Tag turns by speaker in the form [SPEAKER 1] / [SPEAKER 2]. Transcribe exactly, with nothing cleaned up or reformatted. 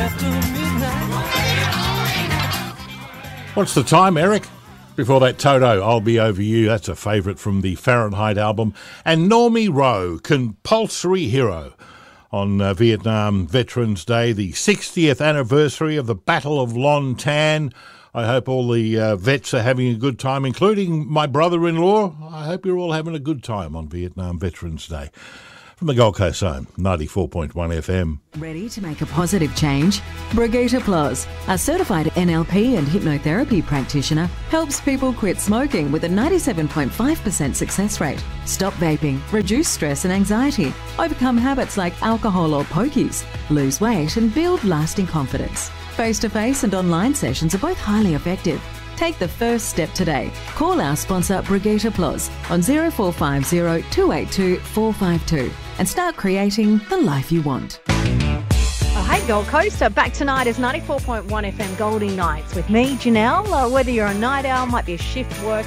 [SPEAKER 1] after midnight.
[SPEAKER 2] What's the time, Eric? Before that, Toto, I'll Be Over You. That's a favourite from the Fahrenheit album. And Normie Rowe, Compulsory Hero. On uh, Vietnam Veterans Day, the sixtieth anniversary of the Battle of Lon Tan. I hope all the uh, vets are having a good time, including my brother-in-law. I hope you're all having a good time on Vietnam Veterans Day. From the Gold Coast Zone, ninety-four point one F M.
[SPEAKER 3] Ready to make a positive change? Brigitte Ploz, a certified N L P and hypnotherapy practitioner, helps people quit smoking with a ninety-seven point five percent success rate, stop vaping, reduce stress and anxiety, overcome habits like alcohol or pokies, lose weight and build lasting confidence. Face-to-face and online sessions are both highly effective. Take the first step today. Call our sponsor Brigitte Ploz on zero four five zero, two eight two, four five two and start creating the life you want.
[SPEAKER 4] Oh, hey Gold Coast, so back tonight is ninety-four point one F M Goldie Nights with me, Janelle. Uh, whether you're a night owl, might be a shift work,